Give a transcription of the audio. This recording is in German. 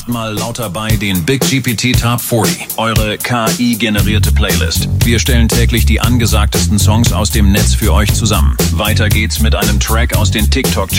achtmal lauter bei den Big GPT Top 40, eure KI-generierte Playlist. Wir stellen täglich die angesagtesten Songs aus dem Netz für euch zusammen. Weiter geht's mit einem Track aus den TikTok-Charts.